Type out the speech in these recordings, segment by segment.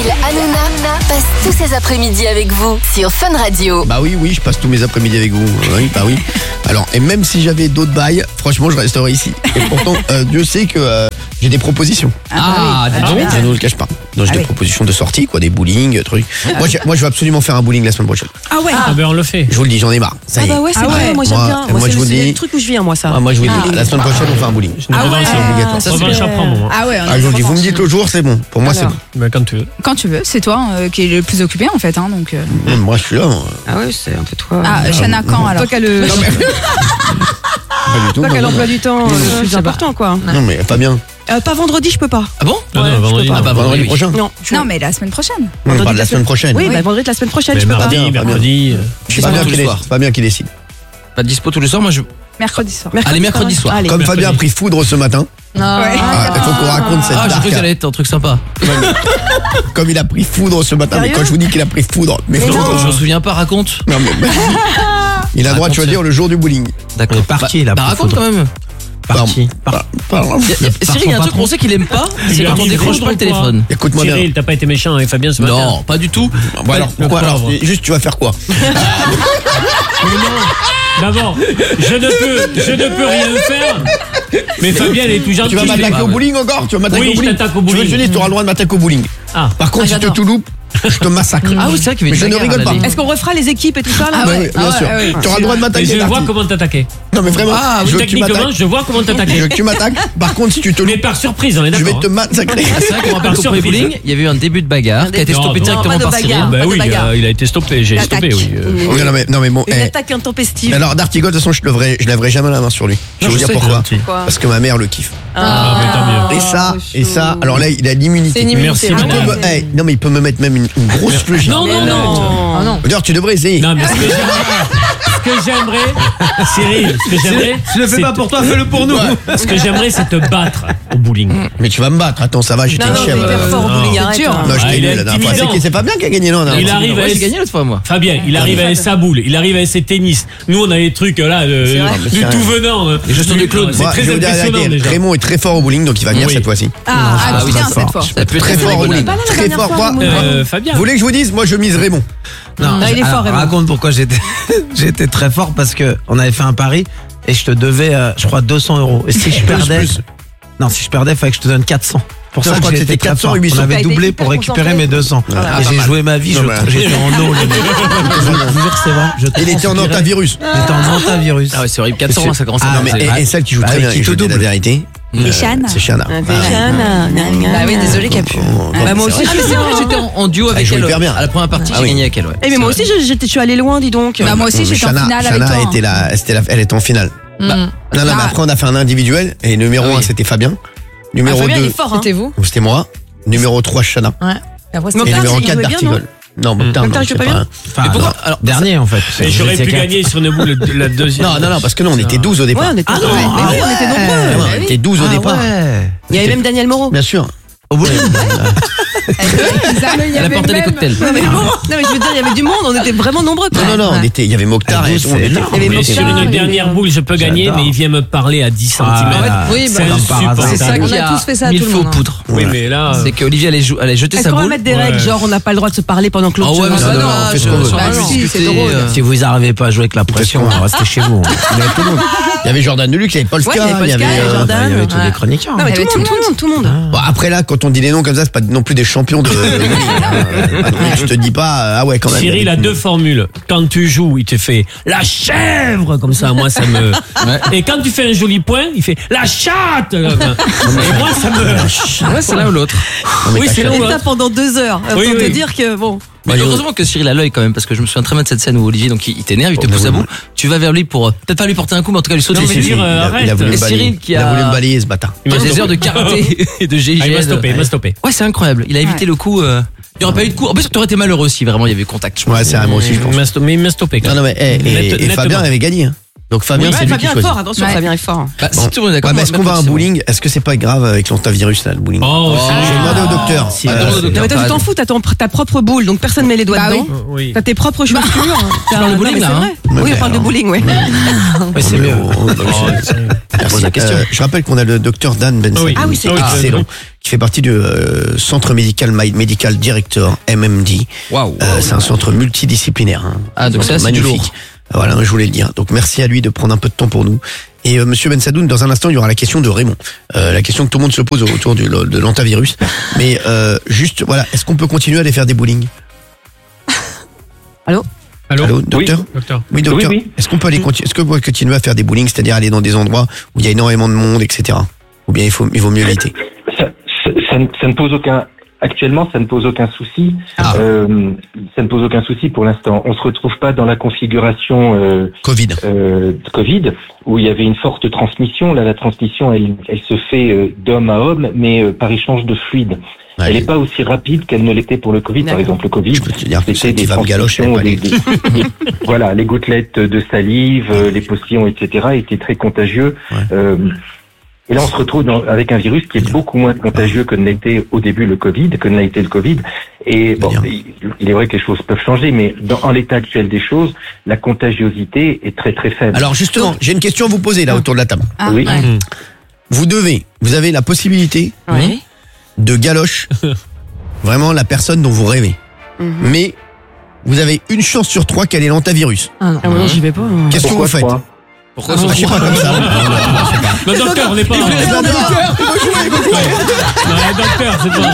Cyril Hanouna passe tous ses après-midi avec vous sur Fun Radio. Bah oui, je passe tous mes après-midi avec vous. Oui, bah oui. Alors, et même si j'avais d'autres bails, franchement, je resterais ici. Et pourtant, Dieu sait que j'ai des propositions. Dis donc. Je ne vous le cache pas. Donc, j'ai des propositions de sortie, quoi, des bowling, trucs. Moi, je veux absolument faire un bowling la semaine prochaine. Ah ouais. Ah ben on le fait. Je vous le dis, j'en ai marre. Ça y est. Ah bah ouais, c'est vrai, moi j'aime bien. Moi, je vous c'est dis- le truc où je viens, moi, ça. Moi, je vous dis, la semaine prochaine, on fait un bowling. Une revanche, obligatoire. ça, revanche à prendre, moi. Ah ouais, Je vous le dis, vous me dites le jour, c'est bon. Pour moi, c'est Alors. bon. Ben, quand tu veux. quand tu veux, c'est toi qui est le plus occupé en fait. Donc, Moi, je suis là. moi. Ah ouais, c'est un peu toi. Chana, quand alors Toi qui as le. Pas du tout. Toi qui as non, l'emploi du temps plus important, quoi. Non, mais pas bien. Pas vendredi, je peux pas. Ah bon? Non, Ouais, non, je vendredi, peux pas. non. Ah bah Vendredi oui. prochain. Non, Non, mais la semaine prochaine. On parle de la semaine prochaine. Oui, bah vendredi de la semaine prochaine, Mais je peux pas. mardi, bien, pas mercredi. C'est pas bien tous les qu'il soirs. décide. Pas bien qu'il décide. Pas de dispo tous les soirs, moi je. Mercredi soir. Allez, mercredi soir. Allez. Comme mercredi. Fabien a pris foudre ce matin, Ouais. il faut qu'on raconte cette Ah, j'ai cru que ça dark. allait être un truc sympa. Comme il a pris foudre ce matin, mais Sérieux quand je vous dis qu'il a pris foudre, mais Mais foudre. non. Je me souviens pas, raconte. Non, mais il a le droit de Raconte choisir le jour du bowling. D'accord. parti, là, Bah pour raconte foutre. quand même. Parti. Pardon. Cyril, il y a un truc qu'on sait qu'il aime pas, c'est quand on décroche pas le téléphone. Écoute-moi bien. Cyril, t'as pas été méchant avec Fabien ce matin? Non, pas du tout. Bon, alors, Le pourquoi alors pauvre. juste tu vas faire quoi? D'abord, je ne peux rien faire. Mais Fabien, elle est tout gentil. Tu vas m'attaquer au bowling encore? Tu vas m'attaquer Oui, au je bowling? t'attaque au Tu veux bowling. que je dise, tu auras le droit de m'attaquer au bowling. Ah. Par contre, si tu j'adore. te loupes, je te massacre. Ah oui, c'est vrai qu'il y Mais avait je une ne bagarre rigole à pas. la ligne. Est-ce qu'on refera les équipes et tout ça, là? Oui, oui, bien sûr. Tu auras le droit de Et m'attaquer. je vois Darty. comment t'attaquer. Non, mais vraiment, Ah, je veux que tu Techniquement, m'attaques. je vois comment Je veux t'attaquer. que tu m'attaques. Par contre, si tu te Mais loupes, par surprise, on est je vais d'accord. te massacrer. Ah, c'est vrai qu'on rappelle Par qu'au premier surprise. bowling, il y avait eu un début de bagarre qui a été Non, stoppé non, directement pas de par bagarre. Cyril. Bah Pas de oui, bagarre. il a été stoppé. J'ai stoppé, oui. Oui, non, mais bon. Une eh, attaque intempestive. Alors, Darty Gold, de toute façon, je lèverai jamais la main sur lui. Je vais vous dire sais, pourquoi. gentil. Quoi Parce que ma mère le kiffe. Ah, mais tant mieux. Et ça, alors là, il a l'immunité. C'est une immunité. Merci, Ah, madame. ouais. Non, mais il peut me mettre même une grosse fleugie. Non, non, non. Non. D'ailleurs, tu devrais essayer. Non, mais ce que j'aimerais, Cyril, ce que j'aimerais. Je le fais c'est pas pour toi, fais-le pour nous. Ce que j'aimerais, c'est te battre au bowling. Mais tu vas me battre. Attends, ça va, j'étais Non, une non, chèvre. mais hyper fort au non. bowling, C'est arrête. dur. hein. Non, je Ah, t'ai il est nul la dernière fois. intimidant. C'est pas bien qui a gagné, non? Il arrive Ouais, avec j'ai gagné l'autre fois, moi. Fabien, il arrive avec sa boule, il arrive avec ses tennis. Nous, on a les trucs là, vrai. du tout venant. Les gestions de Claude. C'est Moi, très je vais vous dire la impressionnant vérité, déjà. Raymond est très fort au bowling, donc il va venir Oui. cette fois-ci. Ah, oui, bien c'est cette fort. fois. Ça peut être Très fort au bowling. Pas là, la Très dernière fort. fois, Moi, Raymond. Fabien. vous voulez que je vous dise? Moi, je mise Raymond. Non, il est fort, Alors, Raymond. raconte pourquoi j'étais très fort, parce que on avait fait un pari et je te devais, je crois, 200 €. Et si je perdais, plus. non, si je perdais, il fallait que je te donne 400. Pour Non, ça, je crois que j'étais c'était très 400 fort. et 800. On avait T'as été doublé hyper pour récupérer concentré. mes 200. Voilà. Et j'ai joué ma vie, Non, mais- j'étais en eau, le mec. Je vous jure que c'est vrai. Je Il était en transpirais. antivirus. J'étais en antivirus. Ah ouais, c'est horrible. 400 ans, ça commence à Non, mais commencer. et celle qui joue Bah très oui, bien, qui et te je dis la double. vérité, Et Chana. c'est Chana. Bah oui, désolé, qu'il n'y a plus. Bah moi aussi, Ah, mais c'est vrai, j'étais en duo avec joue elle. hyper bien. À la première partie, Ah j'ai oui. gagné avec elle, ouais. Eh mais moi aussi, je suis allé loin, dis donc. Bah moi aussi, j'étais en finale avec toi. Chana était elle était en finale. Non, mais Ah. après, on a fait un individuel, et numéro Ah oui. 1, c'était Fabien. Numéro Fabien, il 2, est fort, hein. C'était vous? c'était moi. Numéro 3, Chana. Ouais. Et après, Et c'était Mokhtar, numéro il 4, jouait bien, Dartigol. Non, Mokhtar, Mokhtar, non, il c'est jouait pas pas bien un- Enfin, Et pourquoi non, alors, dernier, en fait. Et j'aurais pu J'étais gagner sur une boule la deuxième. Non, parce que non, on était 12 au Ouais, départ. on était Ah non, nombreux. ah Mais oui, on était Ouais, nombreux. on était 12 au Ah départ. ouais. Il y avait même Daniel Moreau. Bien sûr. Au bowling. Elle apportait les cocktails. Non mais je veux dire, il y avait du monde, on était vraiment nombreux. quoi. Non, il y avait Mokhtar et 12, tout. on c'est était- énorme. Il y avait Mais Mokhtar, sur une il y avait- dernière boule, je peux gagner, J'adore. mais il vient me parler à 10 cm. Ah, oui, C'est bah, comme par hasard. C'est ça insupportable. qui On a a tous fait ça à mis le tout le faux monde, hein. poudre. Oui, mais là. C'est qu'Olivier allait jeter Est-ce sa qu'on va boule. mettre des règles, Ouais. genre on n'a pas le droit de se parler pendant que l'autre Ah ouais, mais joue c'est non, dommage. on fait ce qu'on veut. Bah si, c'est drôle. Si vous n'arrivez pas à jouer avec la pression, restez chez vous. Il y avait tout le monde. Il y avait Jordan Deluxe, il y avait Polska, Ouais, il y avait Polska, Jordan. Jordan. Il y avait tous Ouais. les chroniqueurs. Non mais Il y tout avait le monde. Bon, après là, quand on dit des noms comme ça, c'est pas non plus des champions de. Je te dis pas, ah ouais, quand même. Cyril a deux formules. Quand tu joues, il te fait la chèvre, comme ça, moi ça me. Et quand tu fais un joli point, il fait la chatte. Et moi ça me. Ouais, c'est l'un ou l'autre. Oui, c'est l'un Et ou ça l'autre. pendant 2 heures. Oui, Autant te oui. dire que bon. Mais heureusement que Cyril a l'œil quand même, parce que je me souviens très bien de cette scène où Olivier, donc il t'énerve, il te Oh, pousse oui, à bout. oui. Tu vas vers lui pour peut-être pas lui porter un coup, mais en tout cas lui sauter Non, mais dessus. dire, Il a arrête. voulu me Et balayer. Cyril qui Il a a- voulu me balayer, ce bâtard. Il m'a Des stoppé. heures de karaté et de GIGN. Ah, il m'a stoppé. Ouais, c'est incroyable. Il a évité le coup. Il n'y aurait pas eu de coup. En plus, tu aurais été malheureux si vraiment il y avait eu contact. Je pense. Ouais, c'est vrai, moi aussi, je pense. Mais il m'a stoppé quand Non, même. non, mais, et Nettement. Fabien avait gagné. Hein. Donc Fabien, Ouais, c'est lui qui Fabien est choisit. fort, attention, Ouais. Fabien est fort. Bah, si tout le monde est d'accord. Ouais, mais est-ce qu'on va à un c'est bon. bowling? Est-ce que c'est pas grave avec l'antivirus là, le bowling? Oh, J'ai demandé au docteur. Non, mais toi, tu t'en fous, t'as ta propre boule, donc personne met les doigts dedans. Oui. T'as tes propres chaussures. Tu parles de bowling, là, hein? Oui, on parle de bowling, oui. Ouais, c'est mieux. Merci. la question. Je rappelle qu'on a le docteur Dan Bensadoun. Ah oui, c'est excellent. Qui fait partie du Centre Medical Director, MMD. Waouh. C'est un centre multidisciplinaire. Hein. Ah, donc ça, c'est magnifique. du lourd. Voilà, je voulais le dire. Donc merci à lui de prendre un peu de temps pour nous. Et Monsieur Bensadoun, dans un instant, il y aura la question de Raymond. La question que tout le monde se pose autour de l'antivirus. Mais juste, voilà, est-ce qu'on peut continuer à aller faire des bowling? Allô, docteur? Oui, docteur. Oui. Est-ce qu'on peut aller continuer à faire des bowling, c'est-à-dire aller dans des endroits où il y a énormément de monde, etc. Ou bien il vaut mieux l'éviter? Ça ne pose aucun. Actuellement, ça ne pose aucun souci. Ça ne pose aucun souci pour l'instant. On se retrouve pas dans la configuration Covid où il y avait une forte transmission. Là, la transmission, elle se fait d'homme à homme, mais par échange de fluide. Ouais, elle n'est pas aussi rapide qu'elle ne l'était pour le Covid. Par exemple, le Covid, je peux te dire que c'était qui va me galocher, voilà, les gouttelettes de salive, les postillons, etc., étaient très contagieux. Ouais. Et là, on se retrouve avec un virus qui est beaucoup moins contagieux que ne l'était au début le Covid, que ne l'a été le Covid. Et bon, il est vrai que les choses peuvent changer, mais en l'état actuel des choses, la contagiosité est très très faible. Alors justement, j'ai une question à vous poser là autour de la table. Oui. Ouais. Vous avez la possibilité Ouais. de galoche vraiment la personne dont vous rêvez. Mais vous avez une chance sur 3 qu'elle ait l'antivirus. Ah non, j'y vais pas. Qu'est-ce que vous Pourquoi faites? trois Pourquoi Je sais pas comme ça. Le docteur, on n'est pas. Non, le docteur, c'est pas.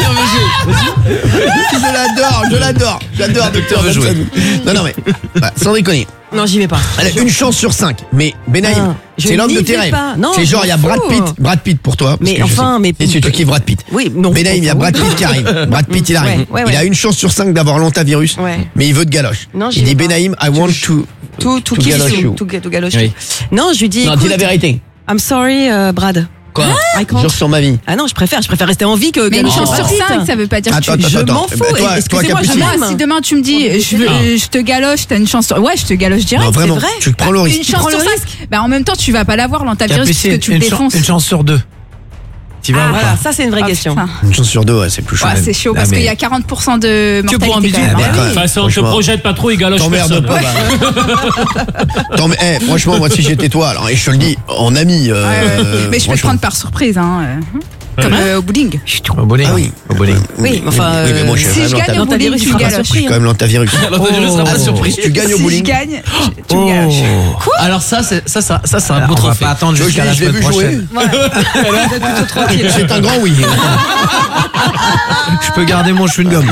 J'adore, docteur veut jouer. Non, mais sans déconner. Non, j'y vais pas. Elle a une chance sur 5. Mais Benaïm, je c'est l'homme de n'y tes vais rêves. pas. Non, C'est genre, il y a je m'en fous. Brad Pitt pour toi. Mais enfin, mais. Et si tu kiffes Brad Pitt. Oui, non. Benaïm, il y a Brad Pitt qui arrive. Brad Pitt, il arrive. Ouais. Il a une chance sur 5 d'avoir l'antivirus. Ouais. Mais il veut de galoche. Non, j'y Il dit vais pas. Benaïm, I want to galoche you. Tout galoche. Oui. Non, je lui dis. Non, dis la vérité. I'm sorry, Brad. Quoi? I can't. Jure sur ma vie. Ah non, je préfère rester en vie que. Mais une galocher chance sur Brad Pitt. 5, ça veut pas dire que tu... Attends. je m'en fous. Toi, Excusez-moi, Capucine. je m'aime. Si demain tu me dis je te galoche, t'as une chance sur... Ouais, je te galoche direct. Non, vraiment, vrai. tu prends le Une risque. chance sur 5. Bah en même temps, tu vas pas l'avoir l'antivirus parce que tu le défonces. une chance sur 2. Tu vas ou Voilà, pas? ça c'est une vraie Ah, question. putain. Une chance sur 2, ouais, c'est plus chaud. Ouais, c'est chaud parce qu'il y a 40% de Que pour un mortalité quand bisou. même. Bah Ouais, oui. De toute façon, je te franchement. projette pas trop, il galoche T'emmerdes personne. pas. Franchement, moi si j'étais toi, alors, et je te le dis en ami. Mais je peux te franchement. prendre par surprise, hein. Comme au bowling. Au bowling. Ah oui. Au bowling. Oui, mais enfin, Oui, mais moi, je suis Si je quand même gagne au bowling, l'antivirus, tu il me sera pas galoches. Je suis quand même l'antivirus. L'antivirus sera pas surpris. Si tu gagnes au Si je bowling. gagne, tu me galoches. Alors ça, c'est un beau On va trophée. pas attendre Je jusqu'à la l'ai semaine vu jouer. prochaine. C'est un grand oui. Je peux garder mon chewing-gum.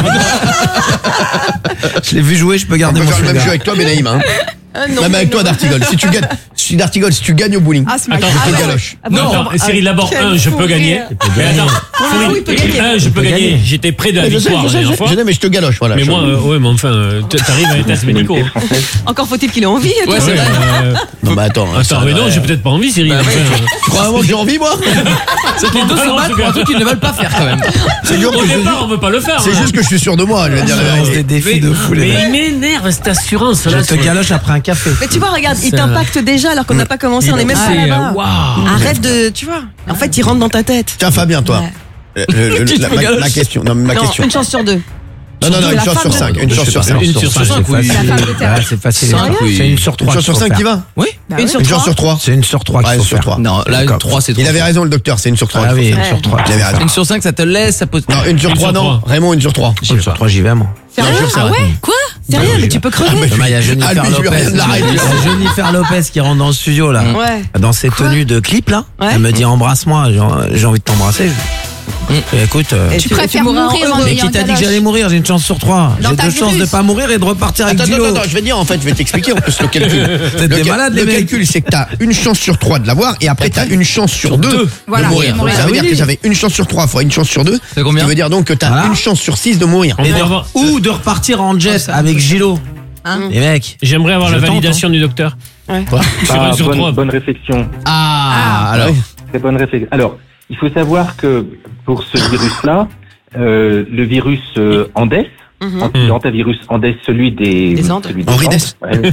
Je l'ai vu jouer, je peux On garder peut mon faire le même jeu chewing-gum. avec toi, Benaïm. Hein. Même avec toi, D'Artigol. Si tu gagnes au bowling, Ah, c'est ma Attends, je te galoche. Non, Cyril, d'abord, je peux gagner. Mais attends, oui, il peut gagner. je peux gagner. J'étais près de la victoire la dernière fois. Mais je te galoche, voilà. Mais moi, ouais, mais enfin, t'arrives à les tests médicaux. Encore faut-il qu'il ait envie. Ouais, c'est vrai. Non, mais attends. Attends, mais non, j'ai peut-être pas envie, Cyril. Tu crois vraiment que j'ai envie, moi? C'est que les deux se battent pour un truc qu'ils ne veulent pas faire quand même. C'est dur Au que je- départ, on veut pas le faire. C'est hein. juste que je suis sûr de moi, je vais dire la On lance vérité. des défis de fou, les Mais mecs. il m'énerve cette assurance Je là. te galoche après un café. Mais tu vois, regarde, il t'impacte déjà alors qu'on n'a pas commencé, on est même pas là-bas. Waouh. Arrête de, tu vois. En fait, il rentre dans ta tête. Tiens, Fabien, toi. Ma question. Non, ma Non, question. une chance sur 2. Non, une la chance femme sur de- 5. Une chance sur 5. Une sur C'est 5, oui. facile. La femme de terre. Ouais, c'est facile. Cinq, oui. C'est une sur 3. Une chance sur 5 qui va? Oui. Bah Une oui. sur Une 3. chance sur 3. C'est une sur 3 Ouais, qu'il une faut sur faire. 3. Non, là, une 3, c'est trop. Il avait raison, le docteur, c'est une sur 3. Ah oui, une Ouais. sur 3. Il avait raison. Une sur 5, ça te laisse, ça pose. Non, une sur Une 3, sur non. trois. Raymond, une sur 3. Une sur 3, j'y vais, moi. Non, jure, c'est Ah vrai. ouais? Quoi? Sérieux, mais tu peux crever. Il y a Jennifer lui, je vais rien Lopez. de l'arrêter. Il y a Jennifer Lopez qui rentre dans le studio, là. Ouais. Dans ses tenues de clip, là. Ouais. Elle me dit embrasse-moi, j'ai envie de t'embrasser. Et écoute, Et Tu préfères mourras mourir heureux. en mais ayant qui t'a dit que galoche. j'allais mourir? J'ai une chance sur 3. Dans J'ai ta 2 chances de virus. pas mourir et de repartir avec du lot. Attends, je vais dire, en fait, je vais t'expliquer en plus le calcul. des malades, les Le mecs. calcul, c'est que t'as une chance sur 3 de l'avoir et après t'as une chance sur 2 de Voilà, mourir. de mourir. Ça veut Ah dire oui. que j'avais une chance sur 3 fois une chance sur 2. C'est combien Ce qui veut dire donc que t'as Voilà. une chance sur 6 de mourir. Et On va avoir- ou de repartir en jet avec Gilo. Les mecs. J'aimerais avoir la Je tente, validation du docteur. Ouais. Sur un sur trois. Bonne réflexion. Ah, alors. Très bonne réflexion. Alors, il faut savoir que pour ce virus-là, le virus Andes, l'antivirus Andes, celui des Andes. celui des Henri Andes, Dess. ouais,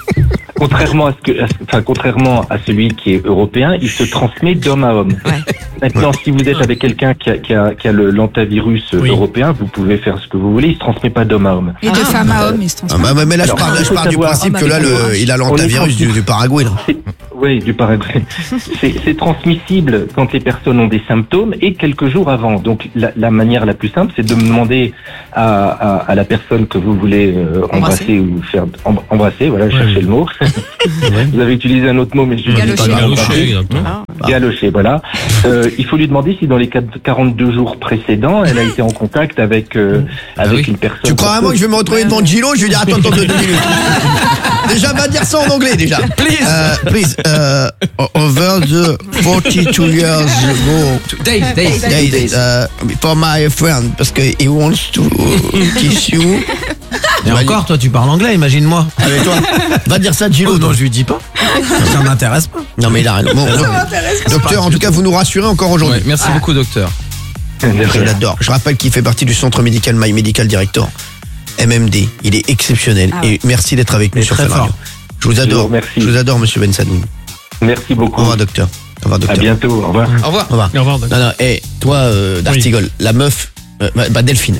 contrairement à contrairement à celui qui est européen, il se transmet d'homme à homme. Ouais. Maintenant, si vous êtes avec quelqu'un qui a l'antivirus européen, vous pouvez faire ce que vous voulez. Il se transmet pas d'homme à homme. Et de femme à homme, il se transmet. Mais là, je pars du principe que là, il a l'antivirus du Paraguay. Là. Oui, du Paraguay. C'est transmissible quand les personnes ont des symptômes et quelques jours avant. Donc, la manière la plus simple, c'est de demander à la personne que vous voulez embrasser ou faire embrasser. Voilà, cherchez le mot. Vous avez utilisé un autre mot, mais je ne sais pas. Galocher, voilà. Il faut lui demander si dans les 42 jours précédents, elle a été en contact avec une personne. Tu crois vraiment que je vais me retrouver devant Gilo? Je vais dire attends 2 minutes. Déjà, va dire ça en anglais déjà. Please. Over the 42 years ago. Days. For my friend, parce que he wants to kiss you. Et encore, toi, tu parles anglais, imagine-moi. Avec toi. Va dire ça, Gilo. Non, je lui dis pas. Ça m'intéresse pas. Non, mais il a rien. Bon, docteur, en tout cas, vous nous rassurez encore aujourd'hui. Ouais, merci beaucoup, docteur. Je l'adore. Je rappelle qu'il fait partie du centre médical My Medical Director. MMD. Il est exceptionnel. Et merci d'être avec nous sur Fun Radio. Je vous adore. Je vous adore, monsieur Bensadoun. Merci beaucoup. Au revoir, docteur. Au revoir, docteur. À bientôt. Au revoir. Au revoir. Au revoir, docteur. Non, toi, D'Artigol, la meuf, Delphine.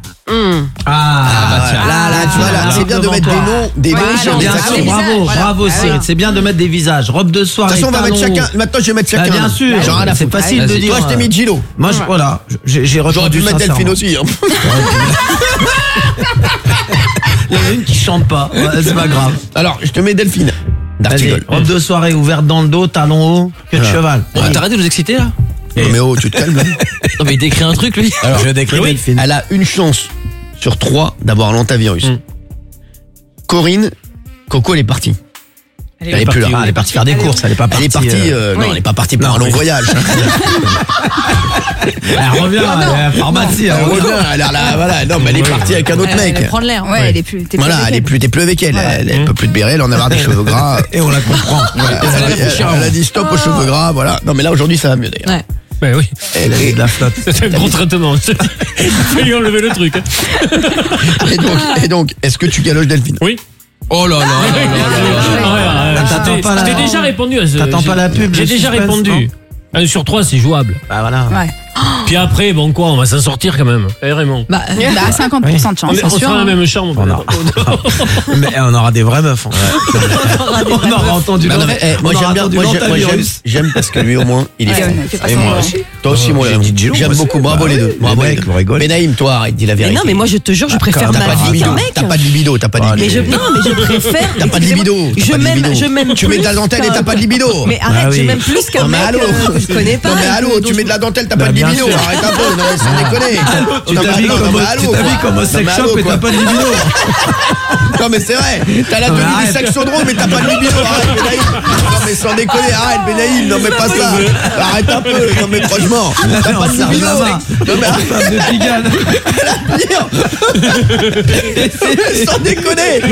Là, tu vois, là, c'est bien de mettre des noms sur des actions. Bravo, Cyril. C'est bien de mettre des visages. Robe de soirée. De toute façon, on va mettre chacun. Maintenant, je vais mettre chacun. Bien sûr. C'est facile de dire. Toi, je t'ai mis Gilo. Moi, voilà. J'aurais pu mettre Delphine aussi. Il y en a une qui chante pas. C'est pas grave. Alors, je te mets Delphine. D'Artigol. Robe de soirée ouverte dans le dos, talons hauts, queue de cheval. Bon, t'arrêtes de nous exciter là? Non, mais tu te calmes là. Non, mais il décrit un truc lui. Alors, je décris Delphine. Elle a une chance sur 3 d'avoir l'antivirus. Corinne, Coco, elle est partie. Elle est plus là. Elle est partie faire des courses. Elle est pas partie. Non, elle est pas partie pour un long voyage. Elle revient à la pharmacie. Elle revient. Voilà. Non, mais elle est partie avec un autre mec. Elle prend l'air. Ouais, elle est plus. Voilà, t'es plus avec elle. Elle peut plus te bérer, elle en a marre des cheveux gras. Et on la comprend. Elle a dit stop aux cheveux gras, voilà. Non, mais là aujourd'hui ça va mieux d'ailleurs. Ouais. Ben oui. Elle a de la flotte. C'est un gros traitement. Il fallait enlever le truc. Et donc, est-ce que tu galoches Delphine? Oui. Oh là là. J'ai déjà répondu à ce. T'attends pas la pub. J'ai déjà répondu. 1 sur 3, c'est jouable. Bah voilà. Ouais. Puis après, bon quoi, on va s'en sortir quand même. Vraiment. Bah, 50% de chance, c'est On sûr. sera dans la même chambre. Mais on aura des vraies meufs. On aura entendu. Moi j'aime parce que lui au moins il est franc. Et moi aussi. Toi aussi moi j'aime beaucoup. Bravo les deux. Bravo les deux. Benaïm, toi arrête, dis la vérité. Non, mais moi je te jure, je préfère ma vie qu'un mec. T'as pas de libido, Mais je préfère. T'as pas de libido. Je m'aime. Tu mets de la dentelle et t'as pas de libido. Mais arrête, je m'aime plus qu'un mec. Je connais pas. Non mais allô, tu mets de la dentelle, t'as pas de libido. Arrête un peu, non mais sans déconner. Tu t'habilles comme un sex shop et t'as pas de libido. Non mais c'est vrai, t'as la tenue du saxodrome mais t'as pas de libido. Arrête Benaïm. Non mais sans déconner, arrête Benaïm. Non mais pas ça. Arrête un peu. Non mais franchement, t'as pas de libido. Non mais arrête de Pigalle. Sans déconner.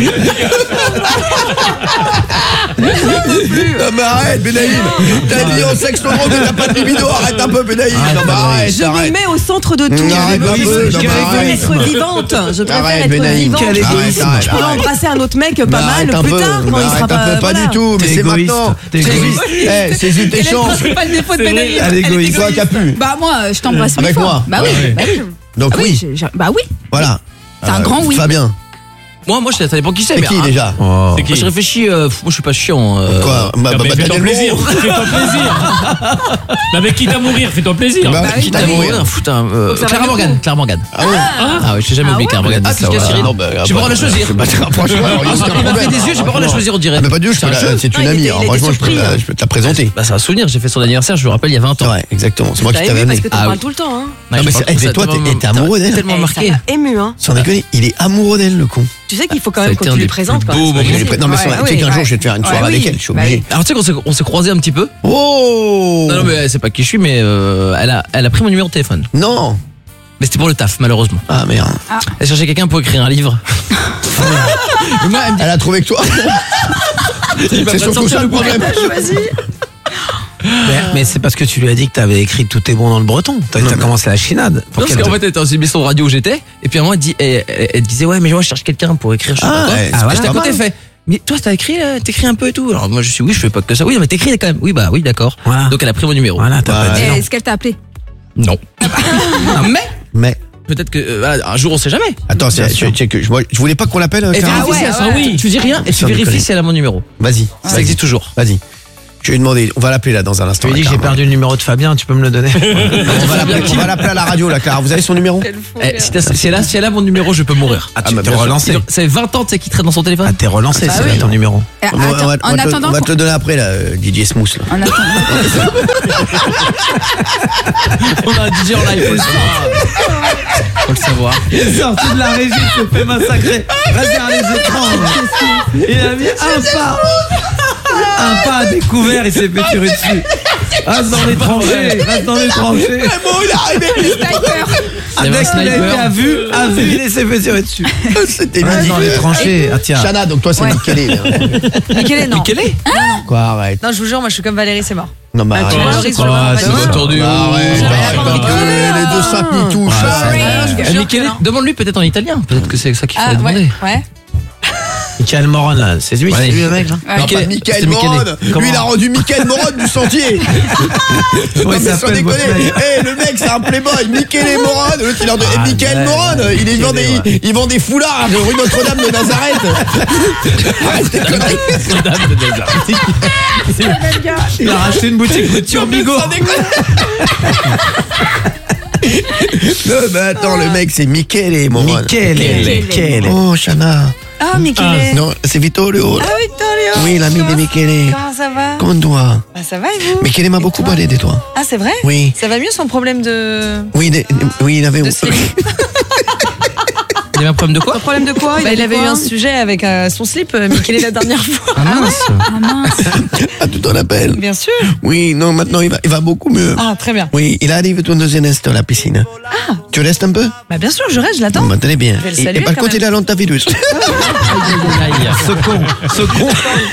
Non mais arrête Benaïm. T'as dit en saxodrome mais t'as pas de libido. Arrête un peu Benaïm. Non mais arrête. Je me mets au centre de tout. Je préfère être vivante. Je préfère être vivante. Je pourrais embrasser un autre mec pas mal plus tard quand il sera pas du tout, mais c'est maintenant. Saisis tes chances. C'est pas le défaut de Benaïm. Elle est égoïste. Toi qui as pu. Bah moi, je t'embrasse avec moi. Bah oui. Donc oui. Bah oui. Voilà. C'est un grand oui. Fabien. Moi, ça dépend qui c'est. C'est qui déjà? C'est qui? Je réfléchis, moi je suis pas chiant. Quoi? Fais-toi plaisir. Fais-toi plaisir. Avec quitte à mourir, fais-toi plaisir. Quitte à mourir. Clara Morgan. Ah ouais? Ah ouais, je t'ai jamais oublié Clara Morgan. J'ai pas le droit de la choisir. On fait des yeux, j'ai pas le droit de la choisir, on dirait. Mais pas du tout, c'est une amie. Franchement, je peux te la présenter. Bah, c'est un souvenir, j'ai fait son anniversaire, je vous rappelle, il y a 20 ans. Ouais, exactement. C'est moi qui t'avais amené. Parce que t'en parles tout le temps, hein. Non, mais toi, t'es amoureux d'elle. Tellement marqué. Ému, hein. Sans déconner, il est amoureux d'elle, le con. Tu sais qu'il faut quand même que tu lui présentes, quoi. Non, mais tu sais qu'un jour, je vais te faire une soirée avec elle, je suis obligé. Alors, tu sais qu'on s'est croisés un petit peu. Oh! Non, mais c'est pas qui je suis, mais elle a pris mon numéro de téléphone. Non! Mais c'était pour le taf, malheureusement. Ah merde. Elle cherchait quelqu'un pour écrire un livre. Elle a trouvé que toi. C'est surtout ça le problème. Mais c'est parce que tu lui as dit que t'avais écrit Tout est bon dans le breton. T'as commencé la chinade. Non, parce qu'en fait, elle était dans une émission de radio où j'étais. Et puis à un moment, elle disait, ouais, mais moi, je cherche quelqu'un pour écrire. J'étais à côté, fait. mais toi t'écris un peu et tout. Alors moi je fais pas que ça. Oui, mais t'écris quand même. Oui, bah oui, d'accord. Voilà. Donc elle a pris mon numéro. Voilà, t'as pas dit non. Est-ce qu'elle t'a appelé? Non. Mais Peut-être que un jour on sait jamais. attends, je voulais pas qu'on l'appelle. Et Clara. vérifie ça, oui. Tu dis rien et tu Sans vérifies déconner. si elle a mon numéro. Vas-y. Ça existe toujours. Vas-y. Je vais lui demander. On va l'appeler là dans un instant. Tu lui dis que j'ai perdu le numéro de Fabien, tu peux me le donner? On va l'appeler à la radio, là, Clara. Vous avez son numéro? Si elle a mon numéro, je peux mourir. Ah, tu bah, t'es bien sûr. relancé. Ça fait 20 ans qui traîne dans son téléphone. Ah, t'es relancé, c'est là ton numéro. Attends, On en va attendant. te le donner après, là, DJ Smooth. Là. En attendant. On a un DJ en live, faut le savoir. Il est sorti de la régie, il se fait massacrer. Regarde les écrans. Il a mis un pas à découvert, il s'est fait tirer dessus. Reste dans l'étranger, reste dans l'étranger. Bon, il est arrivé. Dès qu'il a été à vue, il s'est fait tirer dessus. C'était Reste dans les tranchées. Ah tiens. Chana, donc toi, c'est Michele. Michele, non. Michele? Quoi, arrête. Non, je vous jure, moi je suis comme Valérie, c'est mort. Non, mais tu arrête. vois, Joris, je le vois pas c'est du tout. tordu. Les deux sapes, ils touchent. Michele, demande-lui peut-être en italien. Peut-être que c'est ça qu'il fallait demander. Ouais. Michael Moron, là, c'est lui, Ouais. c'est lui le mec là. Non, pas Michael Moron. Lui, il a rendu Michael Moron du sentier. Non, mais sans déconner. Le mec, c'est un playboy. Michael Moron. L'autre, il a rendu. Michael Moron, il vend des foulards de rue Notre-Dame de Nazareth. Arrête tes conneries. Notre-Dame de Nazareth. Il a racheté une boutique de Turbigo. Sans déconner. Non, mais attends, le mec, c'est Michele Moron. Michele. Oh, Chana. Ah, Michele. Non, c'est Vittorio. Ah, Vittorio. Oui, l'ami de Michele. Comment ça va? Comment toi? Bah, ça va et vous? Michele m'a beaucoup parlé de toi. Ah, c'est vrai? Oui. Ça va mieux son problème de. Oui, il avait. De slip. Il y avait un problème de quoi? Un problème de quoi? Il avait eu un sujet avec son slip, Michele, la dernière fois. Ah mince. Ah mince. Ah, tu t'en appelles? Bien sûr. Oui, non, maintenant il va beaucoup mieux. Ah, très bien. Oui, il arrive tout dans un instant à la piscine. Ah. Tu restes un peu? Bah, bien sûr, je reste, je l'attends. Bah, très bien. Je vais le Et saluer par quand contre, même. il a l'antivirus. Ce con.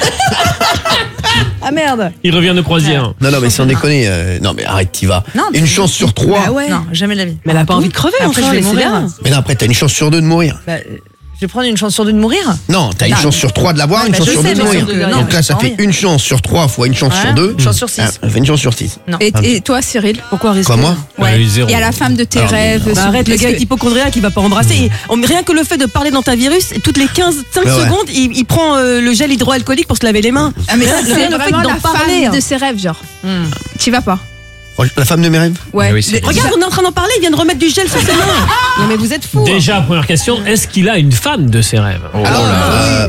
Ah, merde. Il revient de croisière. Non, mais sans déconner. Non, mais arrête, t'y vas. Non, Une chance sur 3. Bah ouais. Non, jamais de la vie. Mais elle a pas envie de crever, Après, enfin, je vais laissez-la. mourir. Mais non, après, t'as une chance sur 2 de mourir. Bah, je vais prendre une chance sur 2 de mourir. Non, t'as une Non, chance sur 3 de l'avoir, Ouais, une bah, chance je sur sais, 2 de mais mourir. sur deux, non, Donc là, j'ai ça pas fait envie. une chance sur 3 fois une chance Ouais, sur 2. une chance sur 6. Ça fait une chance sur 6. Non. Et toi, Cyril? Pourquoi risquer? Quoi, moi? Ouais. Zéro. Il y a la femme de tes Alors, rêves. Bah, arrête, le gars est hypochondriaque, il va pas embrasser. Rien que le fait de parler dans ta virus, toutes les 5 Ouais. secondes, il prend le gel hydroalcoolique pour se laver les mains. Ah, mais Le c'est fait vraiment d'en la parler. femme de ses rêves, genre. T'y vas pas? La femme de mes rêves? Ouais. oui, c'est- Regarde, on est en train d'en parler, il vient de remettre du gel sur ses mains. Non, mais vous êtes fous. Déjà, première question, est-ce qu'il a une femme de ses rêves? Pas mal.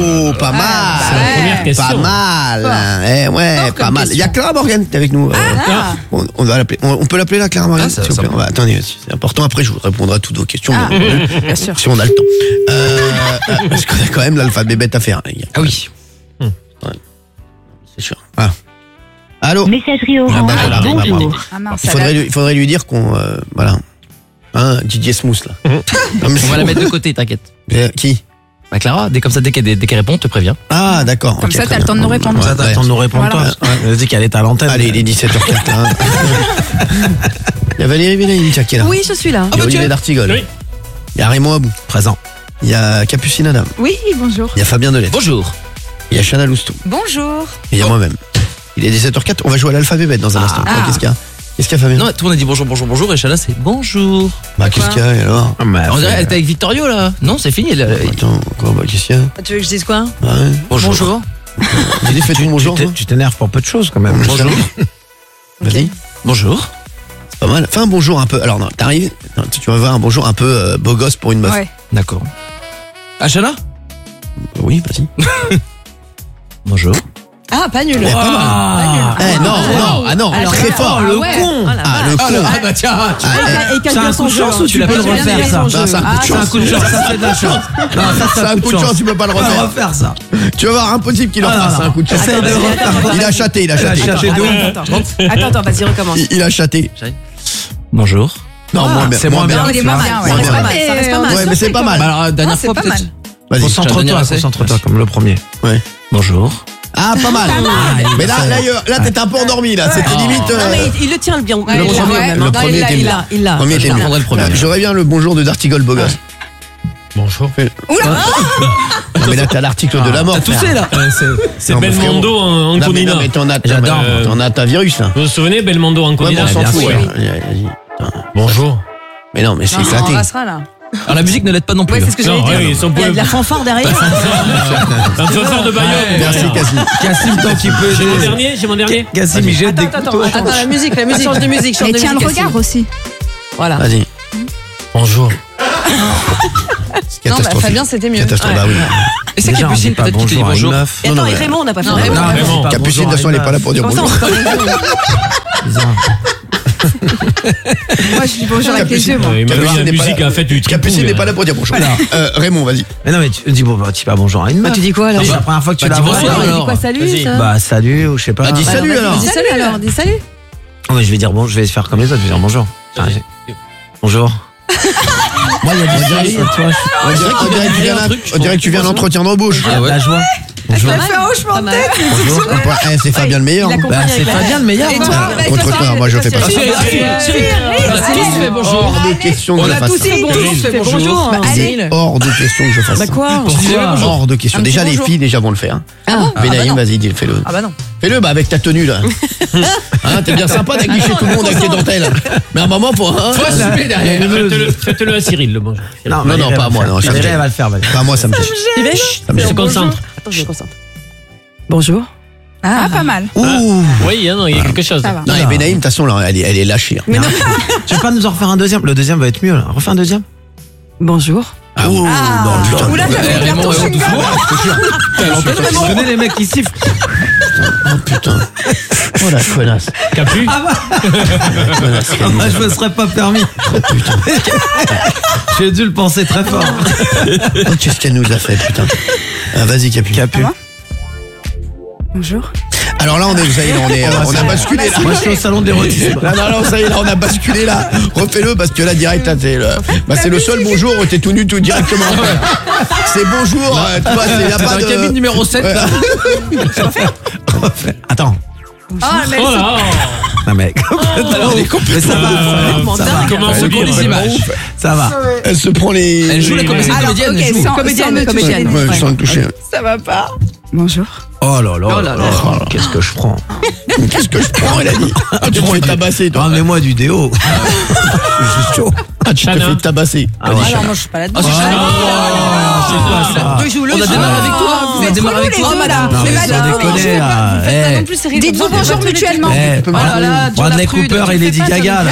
Première question. Pas mal. Ouais, pas mal. Il y a Clara Morgan qui est avec nous. Ah. On va l'appeler. On peut l'appeler là, Clara Morgan? Ah, ça- s'il vous ça plaît. va. Attendez, c'est important. Après, je vous répondrai à toutes vos questions. Bien sûr. Si on a le temps. Parce qu'on a quand même l'alphabet bête à faire, les gars. Ah oui. C'est sûr. Ah. Allô? Messagerie Ah, Orange, bah, voilà, bonjour. Ah mince. Il faudrait lui dire qu'on. Voilà. Hein, DJ Smooth, là. Non, mais On c'est va la bon. mettre de côté, t'inquiète. Qui? Bah Clara, dès qu'elle répond, te prévient. Ah, d'accord. Comme ok, ça, très t'as le temps de bien. nous répondre. Ouais, Ça, t'as le temps de nous répondre, Voilà. toi. Vas-y qu'elle est à l'antenne. Allez, il est 17h04 là. Il y a Valérie Vénaïn qui est là. Oui, je suis là. Il y a Olivier d'Artigol. Oui. Il y a Raymond Abou. Présent. Il y a Capucine Adam. Oui, bonjour. Il y a Fabien Delette. Bonjour. Il y a Chana Lousteau. Bonjour. Et il y a moi-même. Il est 17h04. On va jouer à l'alphabet bête dans un instant. Ah. Qu'est-ce qu'il y a? Qu'est-ce qu'il y a, Fabien? Non, tout le monde a dit bonjour, et Chala c'est bonjour. Bah, qu'est-ce qu'il y a et alors? On dirait elle était avec Vittorio là. Non, c'est fini. Attends, quoi? Bah, qu'est-ce qu'il y a? Tu veux que je dise quoi? Ouais. Bonjour. J'ai fait tout bonjour. toi Tu t'énerves pour peu de choses quand même. Bonjour. Vas-y. Bonjour. C'est pas mal. Fais un bonjour un peu. Alors, non, t'arrives. Non, tu vas voir un bonjour un peu beau gosse pour une meuf. Ouais. D'accord. Ah, Chala? Oui, vas-y. Bonjour. Ah, pas nul. Eh, pas mal. Pas nul. Eh, non, ah non, Alors, très fort. le con. Ah, le con. bah tiens. Et C'est un coup de chance ou tu l'as peux pas le refaire ça? Non, c'est un coup de C'est un chance. coup de chance, ça c'est de la chance. Non, ça C'est un coup de chance, tu peux pas le On va refaire. refaire ça. Tu vas voir, impossible qu'il en fasse. C'est un coup de chance. Essaye de le refaire. Il a chaté, il a chaté. Attends, vas-y, recommence. Il a chaté. Bonjour. Non, moins bien. c'est moins bien. Il est moins bien, ouais. Moins C'est bien. pas mal. Ça reste pas mal. Ouais, mais c'est pas mal. Bah alors, dernière c'est fois pas peut-être. mal. Vas-y. Concentre-toi comme le premier. Bonjour. Ah, pas mal. Mais là, t'étais un peu endormi, là. C'était limite. Non, mais il le tient le bien. Ouais, Le il premier l'a, même. le Non, premier était il bien. l'a. Il l'a. Premier était Je bien. prendrai le premier. J'aurais bien le bonjour de Dartigol Bogos. Bonjour. Oula. Non, mais là, t'as l'article de la mort. T'as toussé là. C'est Non, mais Belmondo en Non, mais Conina. non, mais t'en as ta virus, là. Vous vous souvenez Belmondo en Ouais, Conina? mais on s'en Bien fout. sûr. Ouais. Vas-y. Bonjour. Mais non, mais c'est On éclaté. embrassera là. Alors la musique ne l'aide pas non plus. Ouais, c'est ce que Non, j'allais oui, dire. ils sont Il y a de la fanfare derrière. Un chauffeur de bagnole. Merci, Cassim. Cassim, tant qu'il peut. J'ai mon dernier. Cassim, il jette des couteaux. Attends, la musique, change de musique, change Mais de tiens le musique. regard aussi. Voilà. Vas-y. Bonjour. C'est Non, bah catastrophique. Fabien, c'était mieux. Catastrophe, bah oui. Et c'est Déjà, on Capucine dit pas peut-être qui te dit bonjour à une bonjour. meuf. Et Non, attends, non, et mais- Raymond, on n'a pas fait Non, Raymond. Raymond. Raymond. Pas Capucine, de toute façon, elle est pas là pour dire Comme ça, on bonjour. se parle bonjour. Bizarre. Moi, je dis bonjour avec les Capucine. yeux, moi. Il m'a mis Capucine la n'est pas musique là. a fait du Capucine tripou, n'est pas là pour dire bonjour. Raymond, vas-y. Mais non, mais tu dis, bon, bah, tu dis pas bonjour à une meuf. Tu dis quoi alors? C'est la première fois que tu Bah, la dis vois. bonsoir, Tu dis alors. quoi, salut Vas-y. ça? Bah, salut, ou je sais pas. Bah, dis Bah, salut, vas-y, alors. Dis salut alors, dis salut. Oh, mais je vais dire bon, je vais faire comme les autres, je vais dire bonjour. Bonjour. Moi, il y a du soleil, tu vois. On dirait que tu viens d'entretien d'embauche. Ah ouais. La joie. Bonjour. fait un hochement de tête. Bonjour. C'est Fabien le meilleur. Il accompagne Bah, avec c'est la- Fabien le meilleur. Et hein. toi, Contre-toi, moi je fais pas ça. Cyril, on a tous fait bonjour. Hors de question que On je a fasse tous ça. fait bonjour. Fais Bonjour. bonjour. Bah, Cyril. Hors de question que je fasse Bah ça. quoi? Hors de question. Un petit Déjà les bonjour. filles déjà vont le faire. Benaïm, vas-y, fais-le. Ah bah non. Fais-le bah avec ta tenue là. Hein, t'es bien sympa d'aguicher tout le monde avec tes dentelles. Mais à un moment pour Faut assumer derrière. Faites-le à Cyril, le bonjour. Non, Valérie, pas à moi, non, ça me Valérie, gêne. elle va le faire, Valérie. Pas moi ça me gêne. Il va Se concentre. Attends, je me concentre. Bonjour. Ah, pas mal. Ouh. Oui, non, il y a quelque chose. Ça va. Non, et Benaïm, de toute façon, là, elle est lâchée. Mais non. Tu veux pas nous en refaire un deuxième? Le deuxième va être mieux, là. Refais un deuxième. Bonjour. Ah, ouh, non, putain. Oula, t'as fait Raymond, ton Raymond, chewing-gum. Tu connais les mecs qui sifflent? Oh putain. Oh la connasse. Capu. Connasse. Moi, je me serais pas permis. J'ai dû le penser très fort. Oh, qu'est-ce qu'elle nous a fait, putain. Ah, vas-y, Capu. Capu. Bonjour. Alors là, on a basculé là. Moi, je suis au salon de l'érotisme. Non, ça y est, là, on a basculé là. Refais-le parce que là, direct, là, c'est le seul bonjour où t'es tout nu, tout directement. C'est bonjour, tu vois, il y a C'est pas dans de. la cabine numéro 7 là. Attends. Ah, mais Oh là. Non, mais. Alors, on est Mais ça va. Ça va. Comment Ceux qui ont des images. Ça va. Elle se prend les. Elle joue la comédienne. alors, Comédienne, ok, elle joue. sans Comédienne, me toucher comédienne. les nez. Ouais, sans le toucher. Ça va pas. Bonjour. Oh là là. Qu'est-ce que je prends? Qu'est-ce que je prends, elle a dit. Ah, tu te fais tabasser, toi. Ramenez-moi du déo. Je suis chaud. Ah, tu te Chana. fais tabasser. Ah ouais. Alors moi je suis pas là-dedans. Ah, c'est quoi ça On a démarré avec toi. On a démarré avec toi. les deux, là. Non, C'est mais pas sans d'accord. déconner, là. Eh. Non plus, Cyril. Dites-vous Comme ça, bonjour on fait pas mutuellement. Eh, Oh là là, John Bradley Laprude, Cooper tu et le fais Lady pas, Gaga, ça. là.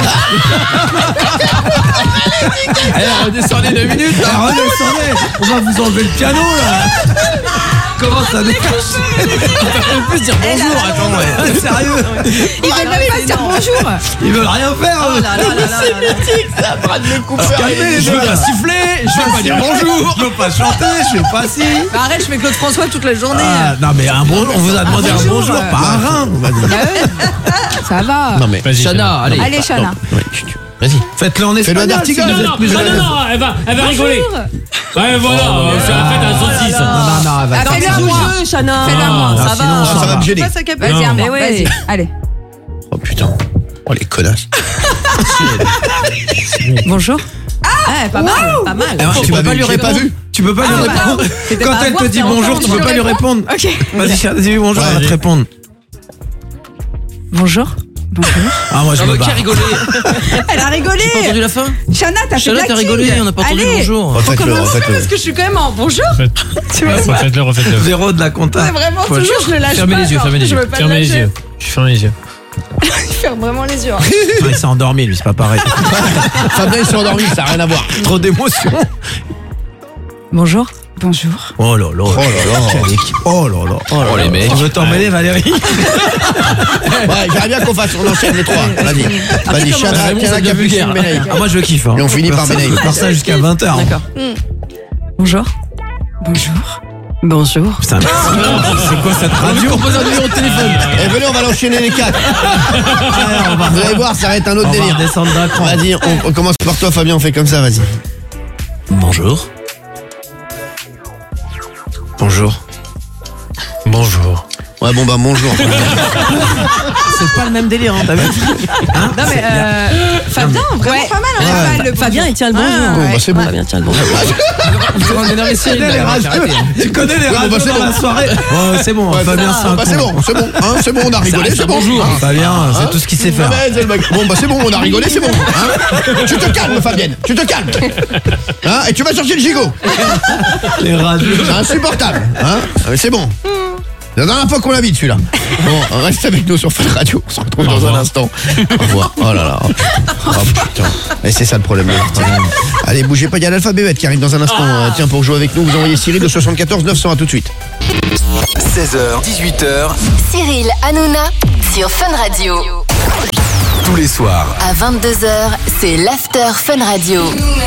Eh, redescendez 2 minutes. Eh, redescendez. On va vous enlever le piano, là. Comment ça nous On peut se dire bonjour. Attends, ouais. Sérieux? Ils veulent même pas se dire bonjour. Ils veulent rien faire. Oh eux. là là là là là là. Calmez les Je deux, veux là. pas siffler. Je veux pas dire bonjour. Je veux pas chanter, je fais pas si. Bah arrête, je fais Claude François toute la journée. Ah, non mais un bonjour, on vous a demandé un bonjour, pas un rein. Ça va. Non, mais. Vas-y, Chana, allez. Allez, Chana. Ouais, Vas-y. Faites-le en Fais-le en espagnol. article. si vous Non, êtes non, plus à l'aise. non, elle va rigoler. Ouais, voilà, c'est la fête à la saucisse. Non, elle va Attends, faire fais-le ça. à moi, Chana. Fais-le à moi. Ça sinon, va. Ça va me gêner. Pas ça capte. Vas-y, à Mais moi. ouais. Vas-y. Allez. Oh putain. Oh les connasses. Bonjour. Ah, pas mal, pas mal. Eh, Tu peux pas lui J'ai pas répondre. vu. Tu peux pas lui bah, répondre. c'était Quand pas à elle te voir, dit c'est à bonjour, entendre. tu peux pas lui répondre. Ok. Vas-y, dis bonjour, Ouais, elle va te vas-y. répondre. Bonjour. Bonjour. Ah, moi je Ah, me mais qui a barre. rigolé? Elle a rigolé. J'ai pas entendu la fin. Chana, t'as fait Chana, t'as l'acting. rigolé, on n'a pas entendu Allez. bonjour. Refaites-le, refaites-le. Parce que je suis quand même en bonjour. Refaites-le. Zéro de la compta. C'est vraiment Faut le- toujours, je le lâche Fermez pas. les yeux, genre, fermez les je yeux. veux pas le Fermez les lâcher. yeux. Je ferme les yeux. Il ferme vraiment les yeux. Il s'est endormi, lui, c'est pas pareil. Fabien il s'est endormi, ça n'a rien à voir. Trop d'émotions. Bonjour. Bonjour. Oh là là. Oh là là. Quelle équipe. Oh là là. Oh les mecs. Tu veux t'emmêler, Valérie? Ouais, j'aimerais bien qu'on fasse, on enchaîne les trois. Vas-y. Vas-y, Chana, Raymond, ça Chana, devient Capucine, vulgaire. Benaïm. Ah, moi je kiffe. Hein. Et on finit par Benaïm. On peut faire ça jusqu'à 20h. D'accord. Bonjour. Bonjour. Bonjour. Putain, mais c'est quoi cette radio? Propose un numéro de téléphone. Eh, venez, on va l'enchaîner les quatre. Vous allez voir, ça va être un autre On va délire. redescendre d'un cran. Vas-y, on commence par toi, Fabien, on fait comme ça, vas-y. Bonjour. Bonjour. Bonjour. Ouais, bon, bah, bonjour. C'est pas le même délire, hein, t'as vu? Hein? Non mais Non, bien, vraiment pas mal. Fabien, il tient le bon jour. Bon, bah, c'est bon. Fabien tient le bon jour. Tu connais les radios dans la soirée. C'est bon, Fabien, c'est bon, on a rigolé, c'est bon. Fabien, c'est tout ce qu'il sait faire. Bon, bah c'est bon, on a rigolé, c'est bon. Tu te calmes, Fabienne, tu te calmes. Et tu vas chercher le gigot. Les radios. C'est insupportable. C'est bon. C'est la dernière fois qu'on l'invite celui-là. Bon, reste avec nous sur Fun Radio. On se retrouve dans un instant. Au revoir. Oh là là. Oh putain. Et c'est ça le problème. Allez, bougez pas, il y a l'alphabet bête qui arrive dans un instant. Tiens, pour jouer avec nous, vous envoyez Cyril de 74 900 à tout de suite. 16h, 18h. Cyril Hanouna sur Fun Radio. Tous les soirs. À 22h, c'est l'After Fun Radio.